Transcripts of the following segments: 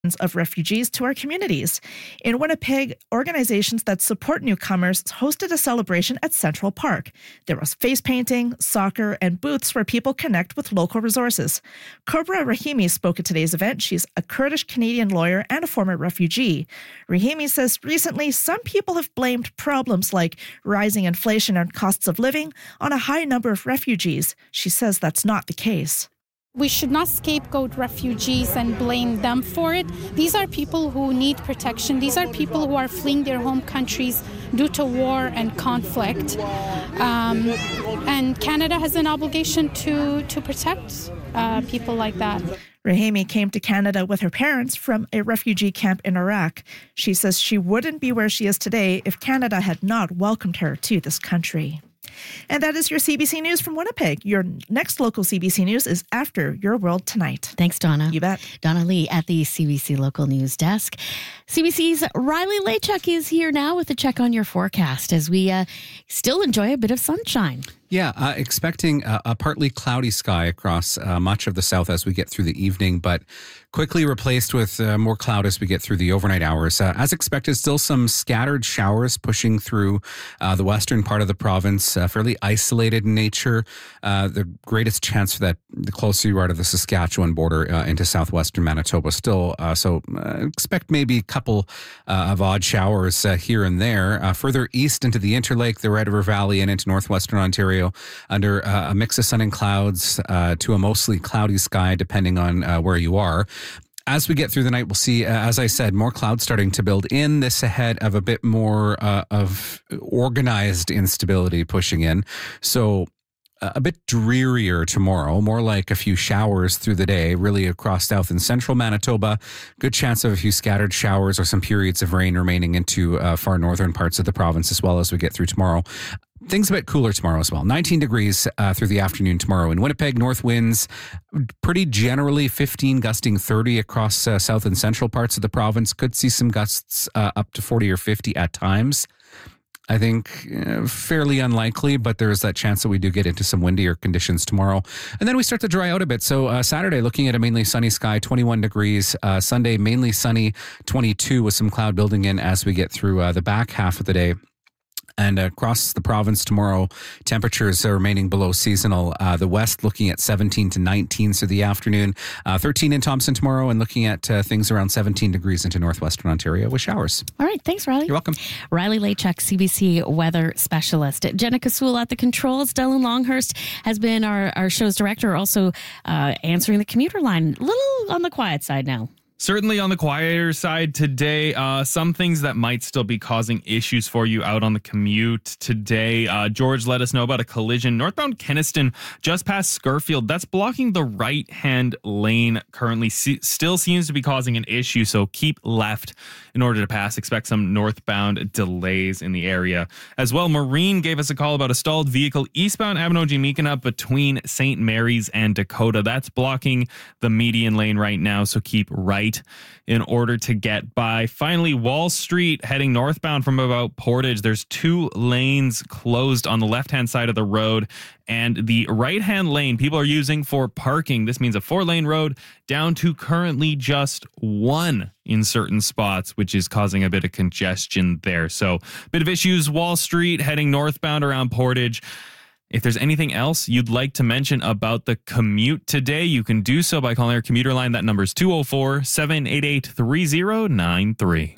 of refugees to our communities. In Winnipeg, organizations that support newcomers hosted a celebration at Central Park. There was face painting, soccer, and booths where people connect with local resources. Kobra Rahimi spoke at today's event. She's a Kurdish-Canadian lawyer and a former refugee. Rahimi says recently some people have blamed problems like rising inflation and costs of living on a high number of refugees. She says that's not the case. We should not scapegoat refugees and blame them for it. These are people who need protection. These are people who are fleeing their home countries due to war and conflict. And Canada has an obligation to protect people like that. Rahimi came to Canada with her parents from a refugee camp in Iraq. She says she wouldn't be where she is today if Canada had not welcomed her to this country. And that is your CBC News from Winnipeg. Your next local CBC News is after Your World Tonight. Thanks, Donna. You bet. Donna Lee at the CBC Local News Desk. CBC's Riley Lachuk is here now with a check on your forecast as we still enjoy a bit of sunshine. Yeah, expecting a partly cloudy sky across much of the south as we get through the evening, but quickly replaced with more cloud as we get through the overnight hours. As expected, still some scattered showers pushing through the western part of the province, fairly isolated in nature. The greatest chance for that the closer you are to the Saskatchewan border into southwestern Manitoba still. So expect maybe a couple of odd showers here and there. Further east into the Interlake, the Red River Valley, and into northwestern Ontario, under a mix of sun and clouds to a mostly cloudy sky, depending on where you are. As we get through the night, we'll see, as I said, more clouds starting to build in. This ahead of a bit more of organized instability pushing in. So a bit drearier tomorrow, more like a few showers through the day, really across south and central Manitoba. Good chance of a few scattered showers or some periods of rain remaining into far northern parts of the province as well as we get through tomorrow. Things a bit cooler tomorrow as well. 19 degrees through the afternoon tomorrow in Winnipeg. North winds pretty generally 15 gusting 30 across south and central parts of the province. Could see some gusts up to 40 or 50 at times. I think fairly unlikely, but there is that chance that we do get into some windier conditions tomorrow. And then we start to dry out a bit. So Saturday, looking at a mainly sunny sky, 21 degrees. Sunday, mainly sunny, 22 with some cloud building in as we get through the back half of the day. And across the province tomorrow, temperatures are remaining below seasonal. The west looking at 17 to 19 through the afternoon. 13 in Thompson tomorrow and looking at things around 17 degrees into northwestern Ontario with showers. All right. Thanks, Riley. You're welcome. Riley Lachuk, CBC weather specialist. Jenica Sewell at the controls. Dylan Longhurst has been our show's director, also answering the commuter line. A little on the quiet side now. Certainly on the quieter side today, some things that might still be causing issues for you out on the commute today. George let us know about a collision northbound Kenaston just past Scurfield. That's blocking the right-hand lane currently. Still seems to be causing an issue, so keep left in order to pass. Expect some northbound delays in the area. As well, Maureen gave us a call about a stalled vehicle eastbound Abinogi-Meekina between St. Mary's and Dakota. That's blocking the median lane right now, so keep right in order to get by. Finally, Wall Street heading northbound from about Portage. There's 2 lanes closed on the left-hand side of the road, and the right-hand lane people are using for parking. This means a 4-lane road down to currently just 1 in certain spots, which is causing a bit of congestion there. So, bit of issues. Wall Street heading northbound around Portage. If there's anything else you'd like to mention about the commute today, you can do so by calling our commuter line. That number is 204-788-3093.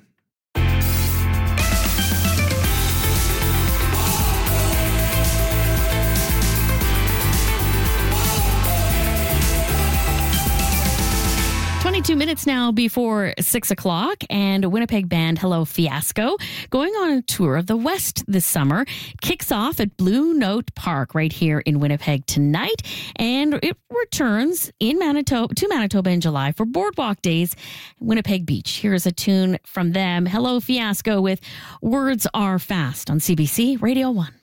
22 minutes now before 6 o'clock, and Winnipeg band Hello Fiasco, going on a tour of the West this summer, kicks off at Blue Note Park right here in Winnipeg tonight, and it returns to Manitoba in July for Boardwalk Days, Winnipeg Beach. Here's a tune from them, Hello Fiasco with Words Are Fast on CBC Radio 1.